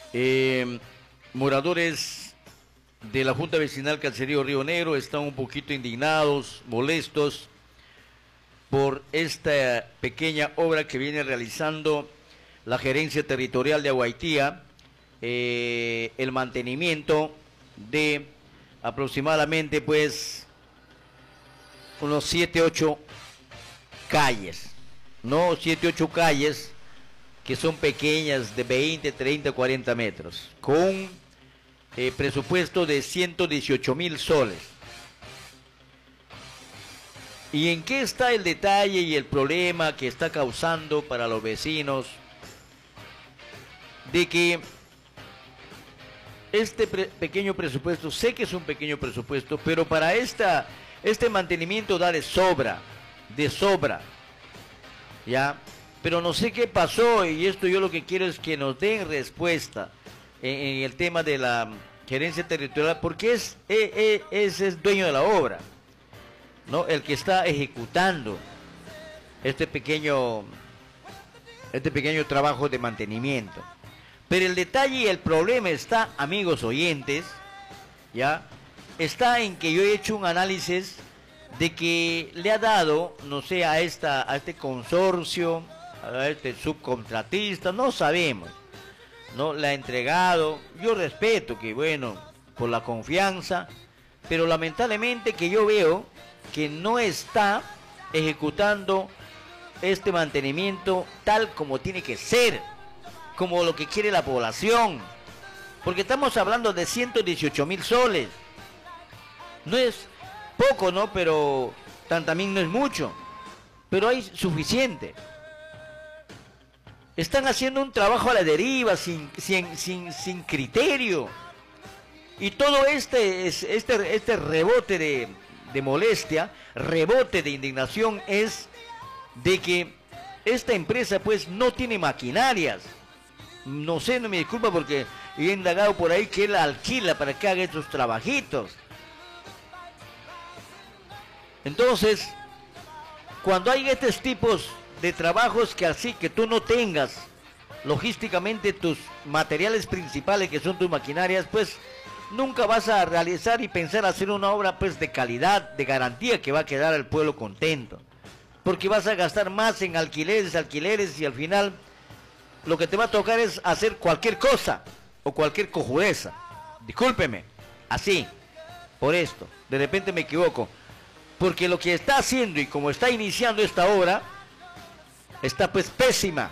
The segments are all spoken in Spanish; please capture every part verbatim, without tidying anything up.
Eh, moradores de la Junta Vecinal Caserío Río Negro están un poquito indignados, molestos por esta pequeña obra que viene realizando la Gerencia Territorial de Aguaitía, eh, el mantenimiento de aproximadamente pues unos siete, ocho calles, no siete, ocho calles que son pequeñas de veinte, treinta, cuarenta metros, con eh, presupuesto de ciento dieciocho mil soles. ¿Y en qué está el detalle y el problema que está causando para los vecinos? De que este pre pequeño presupuesto, sé que es un pequeño presupuesto, pero para esta, este mantenimiento da de sobra, de sobra, ¿ya? Pero no sé qué pasó y esto yo lo que quiero es que nos den respuesta en, en el tema de la gerencia territorial, porque es, es, es, es, es dueño de la obra, ¿no? El que está ejecutando este pequeño, este pequeño trabajo de mantenimiento. Pero el detalle y el problema está, amigos oyentes, ¿ya? Está en que yo he hecho un análisis de que le ha dado, no sé, a, esta, a este consorcio, a este subcontratista, no sabemos, ¿no? Le ha entregado, yo respeto que, bueno, por la confianza, pero lamentablemente que yo veo que no está ejecutando este mantenimiento tal como tiene que ser, como lo que quiere la población, porque estamos hablando de ciento dieciocho mil soles, no es poco, ¿no? Pero también no es mucho, pero hay suficiente. Están haciendo un trabajo a la deriva, sin, sin, sin, sin criterio. Y todo este, este, este rebote de, de molestia, rebote de indignación es de que esta empresa pues no tiene maquinarias. No sé, no me disculpa porque he indagado por ahí que él alquila para que haga estos trabajitos. Entonces, cuando hay estos tipos de trabajos que así que tú no tengas logísticamente tus materiales principales que son tus maquinarias, pues nunca vas a realizar y pensar hacer una obra pues de calidad, de garantía que va a quedar al pueblo contento, porque vas a gastar más en alquileres, alquileres y al final lo que te va a tocar es hacer cualquier cosa o cualquier cojudeza. Discúlpeme, así, por esto, de repente me equivoco, porque lo que está haciendo y como está iniciando esta obra está pues pésima,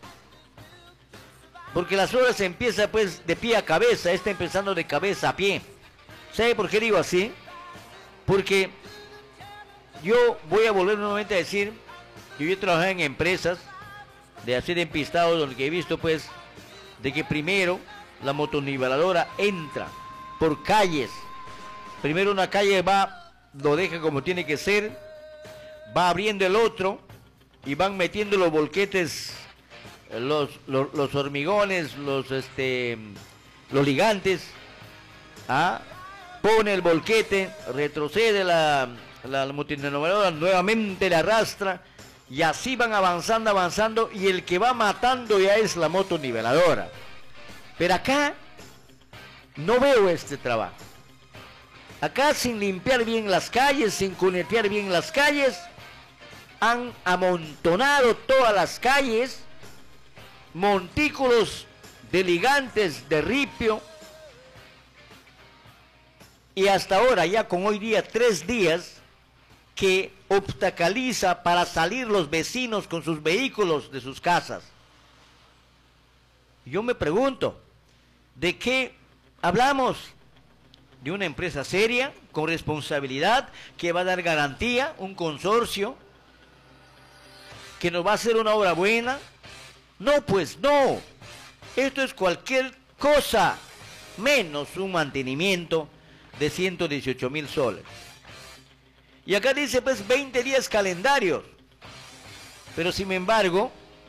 porque las obras se empiezan pues de pie a cabeza, está empezando de cabeza a pie. ¿Sabe por qué digo así? Porque yo voy a volver nuevamente a decir que yo he trabajado en empresas de hacer empistados donde he visto pues de que primero la motoniveladora entra por calles, primero una calle va, lo deja como tiene que ser, va abriendo el otro y van metiendo los volquetes, los, los, los hormigones, los, este, los ligantes, ¿ah? Pone el volquete, retrocede la, la, la motoniveladora, nuevamente la arrastra y así van avanzando, avanzando y el que va matando ya es la motoniveladora. Pero acá no veo este trabajo. Acá sin limpiar bien las calles, sin cunetear bien las calles, han amontonado todas las calles, montículos de ligantes, de ripio, y hasta ahora, ya con hoy día tres días, que obstaculiza para salir los vecinos con sus vehículos de sus casas. Yo me pregunto, ¿de qué hablamos? ¿De una empresa seria, con responsabilidad, que va a dar garantía, un consorcio, que nos va a hacer una obra buena? No, pues no. Esto es cualquier cosa, menos un mantenimiento de ciento dieciocho mil soles. Y acá dice pues veinte días calendarios. Pero sin embargo,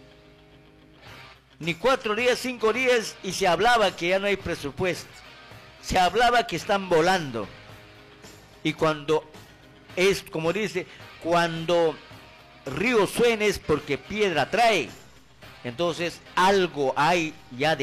ni cuatro días, cinco días, y se hablaba que ya no hay presupuesto. Se hablaba que están volando. Y cuando es, como dice, cuando río suena es porque piedra trae. Entonces algo hay ya de